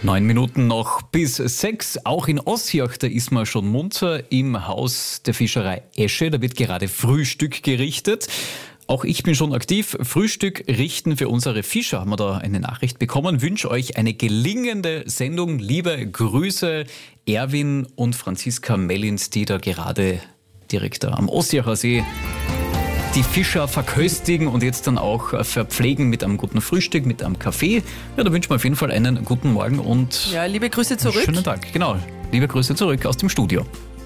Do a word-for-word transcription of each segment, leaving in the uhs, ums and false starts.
Neun Minuten noch bis sechs. Auch in Ossiach, da ist man schon munter im Haus der Fischerei Esche. Da wird gerade Frühstück gerichtet. Auch ich bin schon aktiv. Frühstück richten für unsere Fischer. Haben wir da eine Nachricht bekommen. Wünsche euch eine gelingende Sendung. Liebe Grüße, Erwin und Franziska Mellins, die da gerade direkt da am Ossiacher See die Fischer verköstigen und jetzt dann auch verpflegen mit einem guten Frühstück, mit einem Kaffee. Ja, da wünschen wir auf jeden Fall einen guten Morgen und ja, liebe Grüße zurück. Schönen Tag, genau. Liebe Grüße zurück aus dem Studio.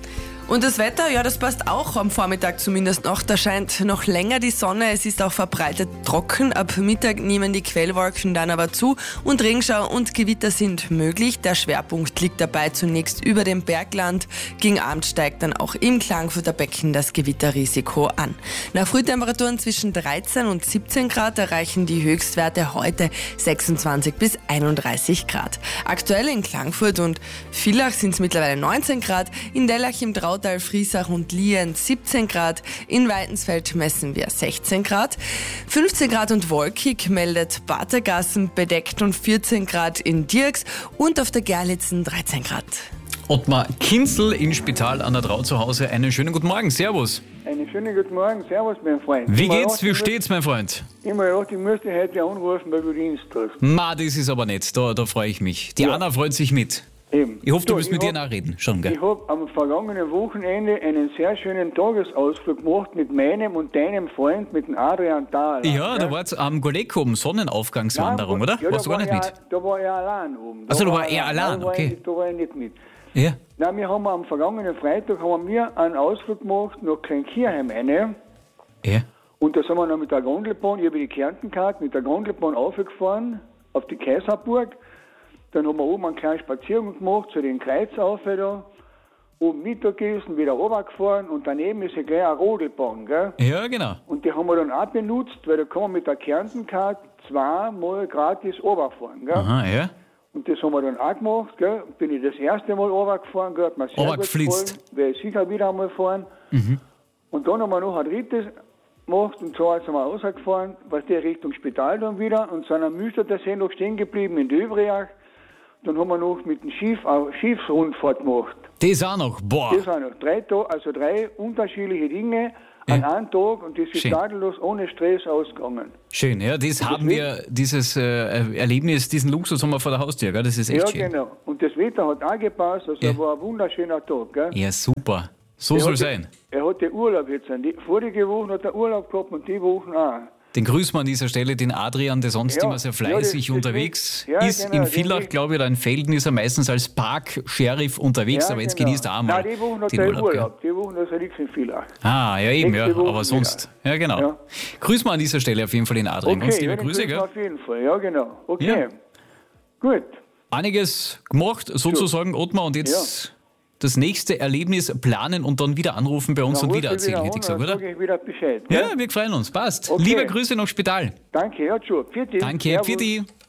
Und das Wetter, ja, das passt auch am Vormittag zumindest noch. Da scheint noch länger die Sonne. Es ist auch verbreitet trocken. Ab Mittag nehmen die Quellwolken dann aber zu und Regenschauer und Gewitter sind möglich. Der Schwerpunkt liegt dabei zunächst über dem Bergland. Gegen Abend steigt dann auch im Klagenfurter Becken das Gewitterrisiko an. Nach Frühtemperaturen zwischen dreizehn und siebzehn Grad erreichen die Höchstwerte heute sechsundzwanzig bis einunddreißig Grad. Aktuell in Klagenfurt und Villach sind es mittlerweile neunzehn Grad. In Dellach im Trautal, Friesach und Lien siebzehn Grad, in Weidensfeld messen wir sechzehn Grad, fünfzehn Grad und wolkig meldet Batergassen, bedeckt und vierzehn Grad in Dirks und auf der Gerlitzen dreizehn Grad. Ottmar Kinzel in Spital an der Trau zu Hause. Einen schönen guten Morgen, servus. Einen schönen guten Morgen, servus mein Freund. Wie geht's, wie steht's mein Freund? Ich habe mir gedacht, ich müsste heute anrufen, weil du Dienst hast. Ma, das ist aber nett, da, da freue ich mich. Die ja. Anna freut sich mit. Eben. Ich hoffe, du so, willst mit hab, dir nachreden. Schon, gell? Ich habe am vergangenen Wochenende einen sehr schönen Tagesausflug gemacht mit meinem und deinem Freund, mit dem Adrian Dahl. Ja, da wart am Goleko, Sonnenaufgangswanderung, Nein, oder? Ja, Warst du gar nicht er, mit? Da war er allein oben. Achso, da war er allein, da war okay. Ich, da war ich nicht mit. Ja. Nein, wir haben am vergangenen Freitag haben wir einen Ausflug gemacht nach Kleinkirchheim rein. Ja. Und da sind wir noch mit der Gondelbahn, ich habe die Kärntenkarte, mit der Gondelbahn aufgefahren auf die Kaiserburg. Dann haben wir oben einen kleinen Spaziergang gemacht, zu den Kreuz auf da, oben Mittag gegessen, wieder runtergefahren und daneben ist ja gleich eine Rodelbahn, gell? Ja, genau. Und die haben wir dann auch benutzt, weil da kann man mit der Kärntenkarte zweimal gratis runterfahren, gell? Aha, ja. Und das haben wir dann auch gemacht, gell? Bin ich das erste Mal runtergefahren, gell? Hat mir sehr gut gefallen, werde ich sicher wieder einmal fahren. Mhm. Und dann haben wir noch ein drittes gemacht und so sind wir rausgefahren, was der Richtung Spital dann wieder und sind am Müstertersee noch stehen geblieben in Döbriach. Dann haben wir noch mit dem Schiff eine Schiffsrundfahrt gemacht. Das auch noch, boah. Das auch noch. Drei Tage, also drei unterschiedliche Dinge ja. an einem Tag und das ist Schön. tadellos ohne Stress ausgegangen. Schön, ja, das und haben das wir, dieses äh, Erlebnis, diesen Luxus haben wir vor der Haustür, gell? Das ist echt ja, schön. Ja, genau. Und das Wetter hat auch gepasst, also ja. war ein wunderschöner Tag, gell? Ja, super. So er soll hatte, sein. Er hatte Urlaub jetzt. Die vorige Woche hat er Urlaub gehabt und die Woche auch. Den grüßen wir an dieser Stelle, den Adrian, der sonst ja, immer sehr fleißig ja, das, unterwegs das, ja, ist. Genau, in Villach, glaube ich, oder in Felden ist er meistens als Park-Sheriff unterwegs, ja, aber jetzt genau. genießt er auch mal. Nein, die Woche hat den er Urlaub. Urlaub. Die Woche ist er nichts in Villach. Ah, ja eben, ja, Woche aber sonst. Wieder. Ja, genau. Ja. Grüßen wir an dieser Stelle auf jeden Fall den Adrian. Okay, Ganz liebe ja, Grüße, gell? Auf jeden Fall, ja genau. Okay, Ja. gut. Einiges gemacht, sozusagen, Ottmar, und jetzt Ja. das nächste Erlebnis planen und dann wieder anrufen bei uns Dann und rufst wieder du erzählen, wieder hätte ich an, gesagt, oder? dann sag ich wieder Bescheid. Ja, gell? wir freuen uns, passt. Okay. Liebe Grüße nach Spital. Danke, ja, schon. Für dich. Danke, Servus. für die.